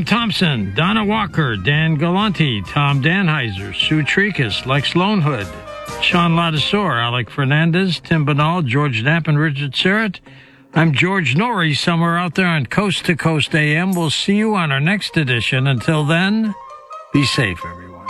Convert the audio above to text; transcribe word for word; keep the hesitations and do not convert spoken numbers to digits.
Sam Thompson, Donna Walker, Dan Galanti, Tom Danheiser, Sue Tricus, Lex Lonehood, Sean Ladisor, Alec Fernandez, Tim Banal, George Knapp, and Richard Serrett. I'm George Norrie, somewhere out there on Coast to Coast A M. We'll see you on our next edition. Until then, be safe, everyone.